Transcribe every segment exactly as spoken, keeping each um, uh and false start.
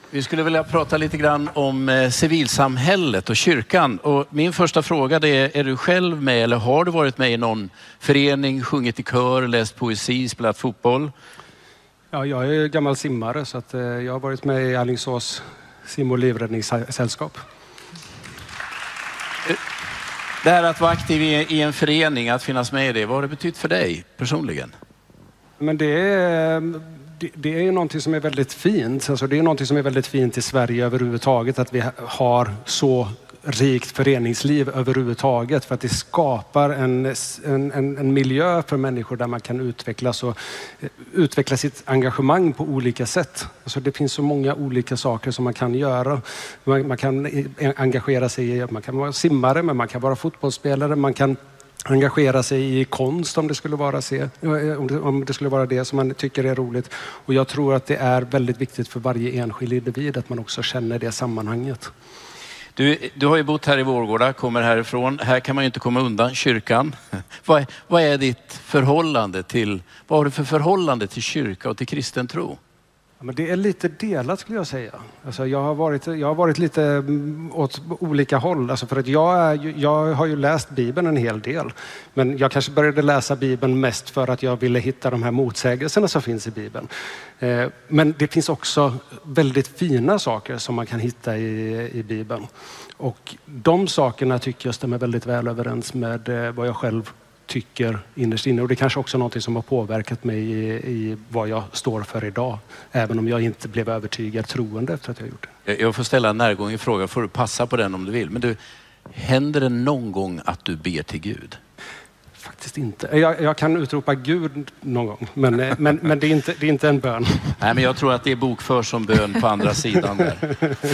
Vi skulle vilja prata lite grann om eh, civilsamhället och kyrkan. Och min första fråga är, är du själv med eller har du varit med i någon förening, sjungit i kör, läst poesi, spelat fotboll? Ja, jag är gammal simmare så att, eh, jag har varit med i Alingsås sim- och livräddningssällskap. Det här att vara aktiv i, i en förening, att finnas med i det, vad har det betytt för dig personligen? Men det är, det, det är ju någonting som är väldigt fint. Alltså det är någonting som är väldigt fint i Sverige överhuvudtaget, att vi har så rikt föreningsliv överhuvudtaget, för att det skapar en, en, en miljö för människor där man kan utvecklas och utveckla sitt engagemang på olika sätt. Alltså det finns så många olika saker som man kan göra. Man, man kan engagera sig i, man kan vara simmare, men man kan vara fotbollsspelare, man kan engagera sig i konst om det skulle vara se, om det, om det skulle vara det som man tycker är roligt. Och jag tror att det är väldigt viktigt för varje enskild individ att man också känner det sammanhanget. Du, du har ju bott här i Vårgårda, kommer härifrån. Här kan man ju inte komma undan kyrkan. Vad, vad är ditt förhållande till, vad har du för förhållande till kyrka och till kristen tro? Ja, men det är lite delat skulle jag säga. Alltså jag, har varit, jag har varit lite åt olika håll. Alltså för att jag, är, jag har ju läst Bibeln en hel del. Men jag kanske började läsa Bibeln mest för att jag ville hitta de här motsägelserna som finns i Bibeln. Eh, men det finns också väldigt fina saker som man kan hitta i, i Bibeln. Och de sakerna tycker jag stämmer väldigt väl överens med eh, vad jag själv tycker innerst inne. Och det är kanske också något som har påverkat mig i, i vad jag står för idag. Även om jag inte blev övertygad troende efter att jag gjort det. Jag får ställa en närgången fråga, får du passa på den om du vill. Men du, händer det någon gång att du ber till Gud? Faktiskt inte. Jag, jag kan utropa Gud någon gång, men, men, men det, är inte, det är inte en bön. Nej, men jag tror att det är bokför som bön på andra sidan där.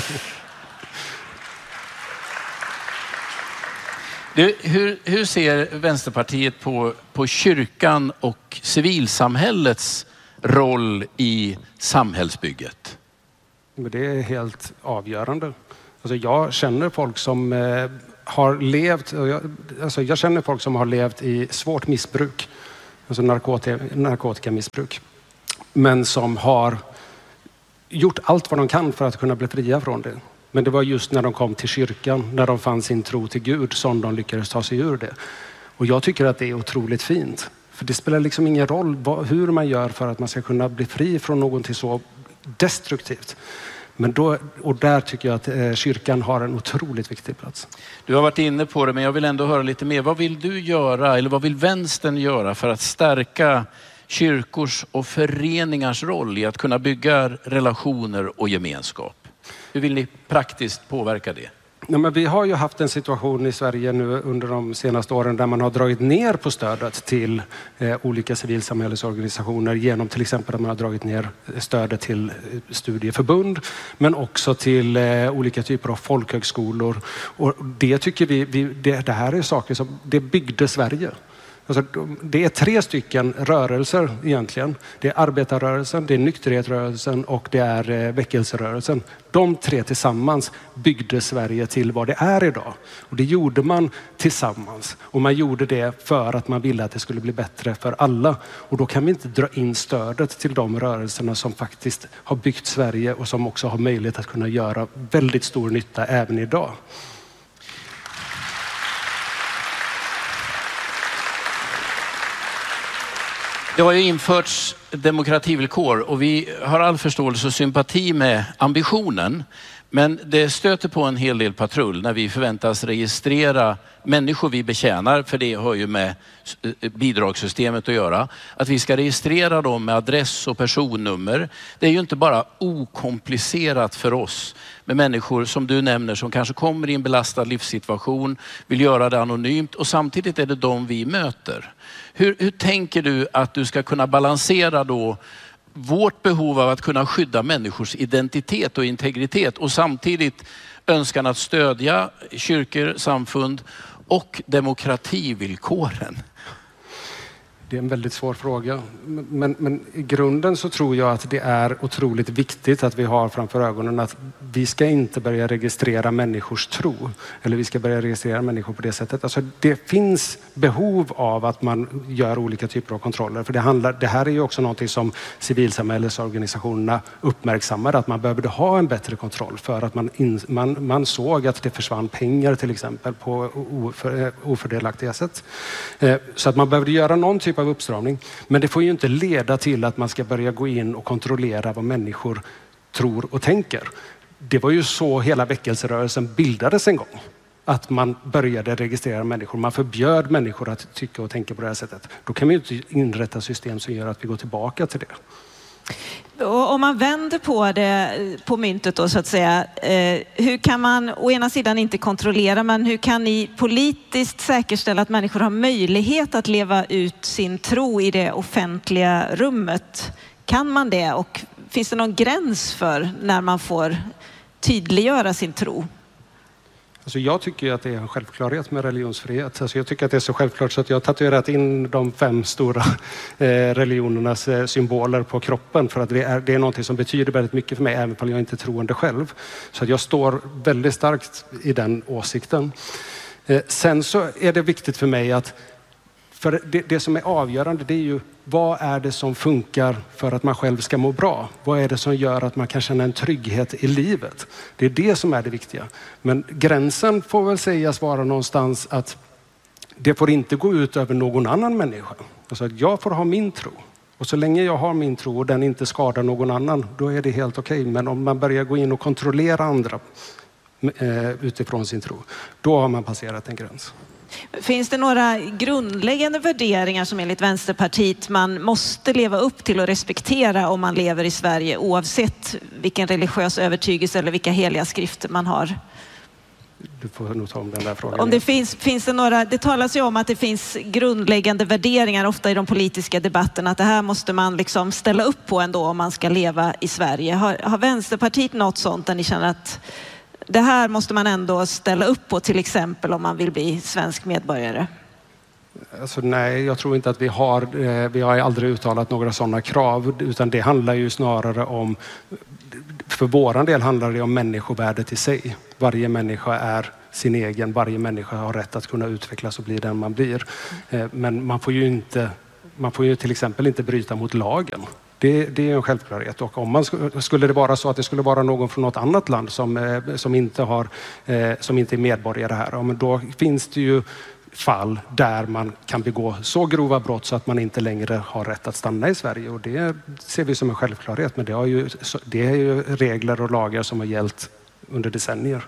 Du, hur, hur ser Vänsterpartiet på, på kyrkan och civilsamhällets roll i samhällsbygget? Men det är helt avgörande. Alltså jag känner folk som eh, har levt, jag, alltså jag känner folk som har levt i svårt missbruk, alltså narkotika, narkotikamissbruk, men som har gjort allt vad de kan för att kunna bli fria från det. Men det var just när de kom till kyrkan, när de fann sin tro till Gud, som de lyckades ta sig ur det. Och jag tycker att det är otroligt fint. För det spelar liksom ingen roll vad, hur man gör för att man ska kunna bli fri från någonting så destruktivt. Men då, och där tycker jag att eh, kyrkan har en otroligt viktig plats. Du har varit inne på det, men jag vill ändå höra lite mer. Vad vill du göra, eller vad vill vänstern göra för att stärka kyrkors och föreningars roll i att kunna bygga relationer och gemenskap? Hur vill ni praktiskt påverka det? Ja, men vi har ju haft en situation i Sverige nu under de senaste åren där man har dragit ner på stödet till eh, olika civilsamhällesorganisationer genom till exempel att man har dragit ner stödet till studieförbund, men också till eh, olika typer av folkhögskolor. Och det tycker vi, vi det, det här är saker som det byggde Sverige. Alltså, det är tre stycken rörelser egentligen. Det är arbetarrörelsen, det är nykterhetsrörelsen och det är eh, väckelserörelsen. De tre tillsammans byggde Sverige till vad det är idag. Och det gjorde man tillsammans. Och man gjorde det för att man ville att det skulle bli bättre för alla. Och då kan vi inte dra in stödet till de rörelserna som faktiskt har byggt Sverige och som också har möjlighet att kunna göra väldigt stor nytta även idag. Det har ju införts demokrativillkor och vi har all förståelse och sympati med ambitionen. Men det stöter på en hel del patrull när vi förväntas registrera människor vi betjänar, för det har ju med bidragssystemet att göra. Att vi ska registrera dem med adress och personnummer. Det är ju inte bara okomplicerat för oss med människor som du nämner som kanske kommer i en belastad livssituation, vill göra det anonymt, och samtidigt är det de vi möter. Hur, hur tänker du att du ska kunna balansera då vårt behov av att kunna skydda människors identitet och integritet och samtidigt önskan att stödja kyrkor, samfund och demokrativillkoren? Det är en väldigt svår fråga. Men, men i grunden så tror jag att det är otroligt viktigt att vi har framför ögonen att vi ska inte börja registrera människors tro. Eller vi ska börja registrera människor på det sättet. Alltså det finns behov av att man gör olika typer av kontroller. För det, handlar, det här är ju också någonting som civilsamhällesorganisationerna uppmärksammar. Att man behövde ha en bättre kontroll för att man, in, man, man såg att det försvann pengar till exempel på oför, ofördelaktiga sätt. Så att man behövde göra någon typ av uppstramning. Men det får ju inte leda till att man ska börja gå in och kontrollera vad människor tror och tänker. Det var ju så hela väckelserörelsen bildades en gång. Att man började registrera människor. Man förbjöd människor att tycka och tänka på det här sättet. Då kan vi ju inte inrätta system som gör att vi går tillbaka till det. Och om man vänder på det, på myntet då så att säga, eh, hur kan man å ena sidan inte kontrollera, men hur kan ni politiskt säkerställa att människor har möjlighet att leva ut sin tro i det offentliga rummet? Kan man det, och finns det någon gräns för när man får tydliggöra sin tro? Alltså jag tycker att det är en självklarhet med religionsfrihet. Alltså jag tycker att det är så självklart så att jag har tatuerat in de fem stora eh, religionernas eh, symboler på kroppen. För att det är, det är någonting som betyder väldigt mycket för mig, även om jag inte är troende själv. Så att jag står väldigt starkt i den åsikten. Eh, sen så är det viktigt för mig att för det, det som är avgörande, det är ju vad är det som funkar för att man själv ska må bra? Vad är det som gör att man kan känna en trygghet i livet? Det är det som är det viktiga. Men gränsen får väl sägas vara någonstans att det får inte gå ut över någon annan människa. Alltså att jag får ha min tro. Och så länge jag har min tro och den inte skadar någon annan, då är det helt okej. Men om man börjar gå in och kontrollera andra eh, utifrån sin tro, då har man passerat en gräns. Finns det några grundläggande värderingar som enligt Vänsterpartiet man måste leva upp till och respektera om man lever i Sverige, oavsett vilken religiös övertygelse eller vilka heliga skrifter man har? Du får nog ta om den där frågan. Om det finns, finns det några, det talas ju om att det finns grundläggande värderingar ofta i de politiska debatterna, att det här måste man liksom ställa upp på ändå om man ska leva i Sverige. Har, har Vänsterpartiet något sånt där ni känner att det här måste man ändå ställa upp på, till exempel om man vill bli svensk medborgare? Alltså, nej, jag tror inte att vi har, eh, vi har aldrig uttalat några sådana krav, utan det handlar ju snarare om, för våran del handlar det om människovärdet i sig. Varje människa är sin egen, varje människa har rätt att kunna utvecklas och bli den man blir. Eh, men man får ju inte, man får ju till exempel inte bryta mot lagen. Det, det är en självklarhet, och om man skulle det vara så att det skulle vara någon från något annat land som, som, inte, har, som inte är medborgare här, ja, men då finns det ju fall där man kan begå så grova brott så att man inte längre har rätt att stanna i Sverige, och det ser vi som en självklarhet, men det, har ju, det är ju regler och lagar som har gällt under decennier.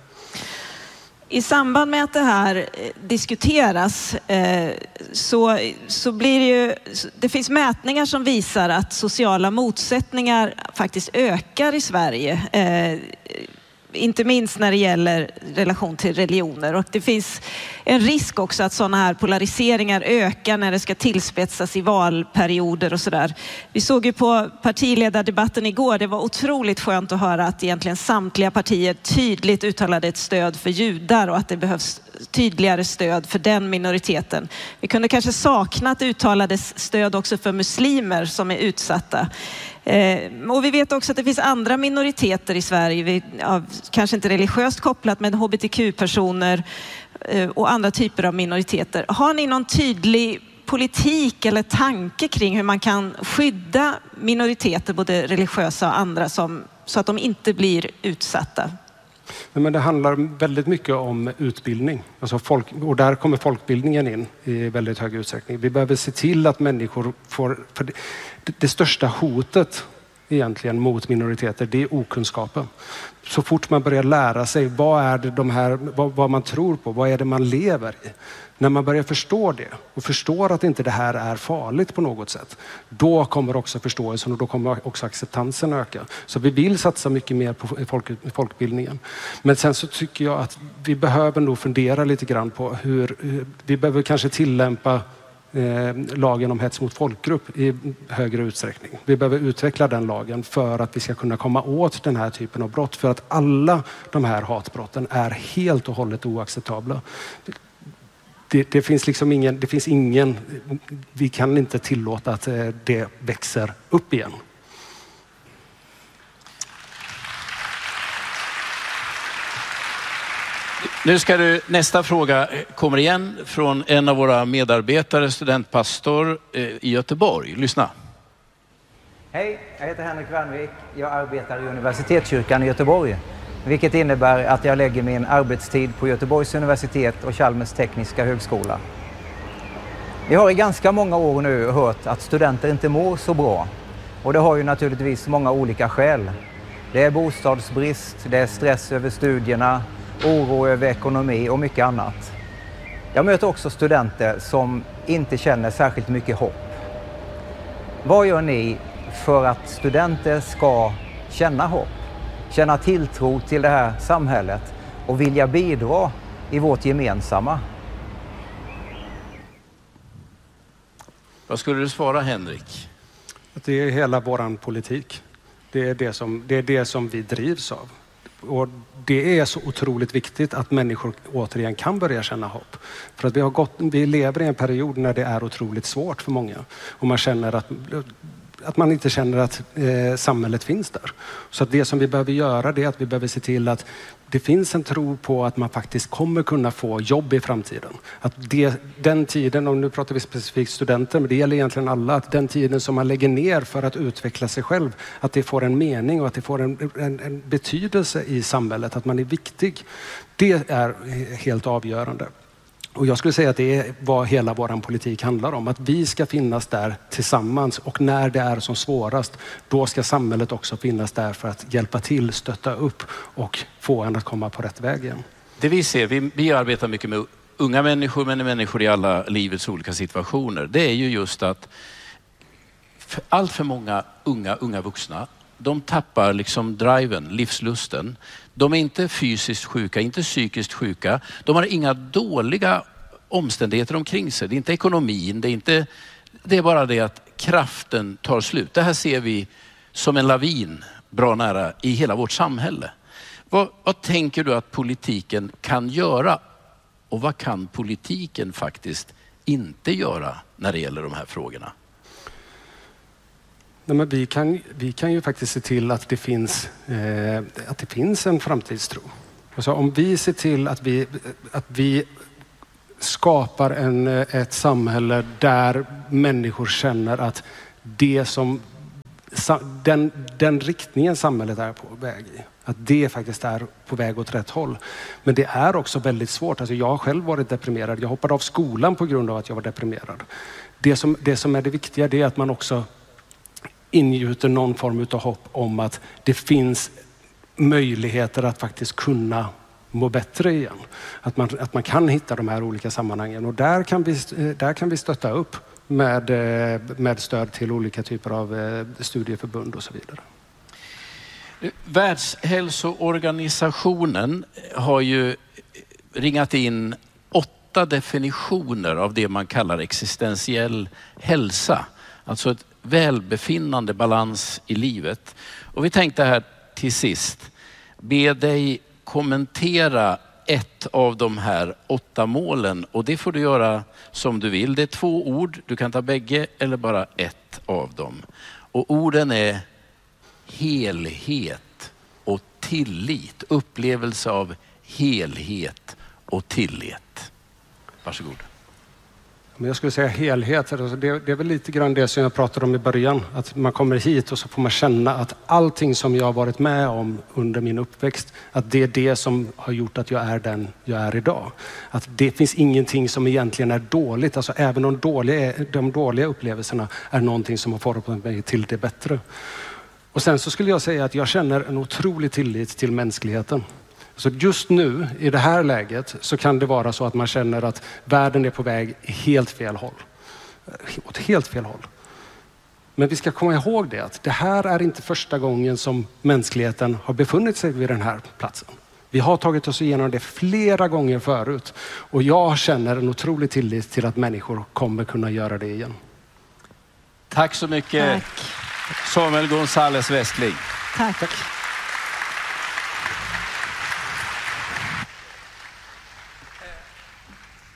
I samband med att det här diskuteras eh, så, så blir det ju, det finns mätningar som visar att sociala motsättningar faktiskt ökar i Sverige. Eh, inte minst när det gäller relation till religioner, och det finns en risk också att sådana här polariseringar ökar när det ska tillspetsas i valperioder och sådär. Vi såg ju på partiledardebatten igår, det var otroligt skönt att höra att egentligen samtliga partier tydligt uttalade ett stöd för judar och att det behövs tydligare stöd för den minoriteten. Vi kunde kanske sakna att det uttalades stöd också för muslimer som är utsatta. Eh, och vi vet också att det finns andra minoriteter i Sverige, vi, ja, kanske inte religiöst kopplat, men H B T Q-personer eh, och andra typer av minoriteter. Har ni någon tydlig politik eller tanke kring hur man kan skydda minoriteter, både religiösa och andra, som, så att de inte blir utsatta? Men det handlar väldigt mycket om utbildning. Alltså folk, och där kommer folkbildningen in i väldigt hög utsträckning. Vi behöver se till att människor får... För det, det största hotet egentligen mot minoriteter, det är okunskapen. Så fort man börjar lära sig vad är det de här, vad, vad man tror på, vad är det man lever i. När man börjar förstå det och förstår att inte det här är farligt på något sätt, då kommer också förståelsen och då kommer också acceptansen öka. Så vi vill satsa mycket mer på folk, folkbildningen. Men sen så tycker jag att vi behöver nog fundera lite grann på hur, hur vi behöver kanske tillämpa eh, lagen om hets mot folkgrupp i högre utsträckning. Vi behöver utveckla den lagen för att vi ska kunna komma åt den här typen av brott, för att alla de här hatbrotten är helt och hållet oacceptabla. det, det finns liksom ingen, det finns ingen, vi kan inte tillåta att det växer upp igen. Nu ska du, nästa fråga kommer igen från en av våra medarbetare, studentpastor i Göteborg. Lyssna. Hej, jag heter Henrik Wernvik. Jag arbetar i Universitetskyrkan i Göteborg. Vilket innebär att jag lägger min arbetstid på Göteborgs universitet och Chalmers tekniska högskola. Vi har i ganska många år nu hört att studenter inte mår så bra. Och det har ju naturligtvis många olika skäl. Det är bostadsbrist, det är stress över studierna, oro över ekonomi och mycket annat. Jag möter också studenter som inte känner särskilt mycket hopp. Vad gör ni för att studenter ska känna hopp, känna tilltro till det här samhället och vilja bidra i vårt gemensamma? Vad skulle du svara, Henrik? Att det är hela våran politik. Det är det som, det är det som vi drivs av. Och det är så otroligt viktigt att människor återigen kan börja känna hopp. För att vi, har gått, vi lever i en period när det är otroligt svårt för många. Och man känner att, att man inte känner att eh, samhället finns där. Så att det som vi behöver göra, det är att vi behöver se till att det finns en tro på att man faktiskt kommer kunna få jobb i framtiden. Att det, den tiden, och nu pratar vi specifikt studenter, men det gäller egentligen alla, att den tiden som man lägger ner för att utveckla sig själv, att det får en mening och att det får en, en, en betydelse i samhället, att man är viktig. Det är helt avgörande. Och jag skulle säga att det är vad hela vår politik handlar om. Att vi ska finnas där tillsammans, och när det är som svårast, då ska samhället också finnas där för att hjälpa till, stötta upp och få en att komma på rätt väg igen. Det vi ser, vi, vi arbetar mycket med unga människor, men människor i alla livets olika situationer. Det är ju just att för allt för många unga, unga vuxna, de tappar liksom driven, livslusten. De är inte fysiskt sjuka, inte psykiskt sjuka. De har inga dåliga omständigheter omkring sig. Det är inte ekonomin, det är, inte, det är bara det att kraften tar slut. Det här ser vi som en lavin bra nära i hela vårt samhälle. Vad, vad tänker du att politiken kan göra? Och vad kan politiken faktiskt inte göra när det gäller de här frågorna? Nej, men vi, kan, vi kan ju faktiskt se till att det finns, eh, att det finns en framtidstro. Alltså om vi ser till att vi, att vi skapar en, ett samhälle där människor känner att det som, den, den riktningen samhället är på väg i, att det faktiskt är på väg åt rätt håll. Men det är också väldigt svårt. Alltså jag har själv varit deprimerad. Jag hoppade av skolan på grund av att jag var deprimerad. Det som, det som är det viktiga, det är att man också ingjuter någon form av hopp om att det finns möjligheter att faktiskt kunna må bättre igen. Att man, att man kan hitta de här olika sammanhangen, och där kan vi, där kan vi stötta upp med, med stöd till olika typer av studieförbund och så vidare. Världshälsoorganisationen har ju ringat in åtta definitioner av det man kallar existentiell hälsa. Alltså ett välbefinnande, balans i livet. Och vi tänkte här till sist be dig kommentera ett av de här åtta målen, och det får du göra som du vill. Det är två ord, du kan ta bägge eller bara ett av dem. Och orden är helhet och tillit. Upplevelse av helhet och tillit. Varsågod. Men jag skulle säga helhet. Det är väl lite grann det som jag pratade om i början. Att man kommer hit och så får man känna att allting som jag har varit med om under min uppväxt, att det är det som har gjort att jag är den jag är idag. Att det finns ingenting som egentligen är dåligt. Alltså även de dåliga, de dåliga upplevelserna är någonting som har format mig till det bättre. Och sen så skulle jag säga att jag känner en otrolig tillit till mänskligheten. Så just nu, i det här läget, så kan det vara så att man känner att världen är på väg i helt fel håll. Åt helt fel håll. Men vi ska komma ihåg det, att det här är inte första gången som mänskligheten har befunnit sig vid den här platsen. Vi har tagit oss igenom det flera gånger förut. Och jag känner en otrolig tillit till att människor kommer kunna göra det igen. Tack så mycket. Tack. Samuel González Westling. Tack. Tack.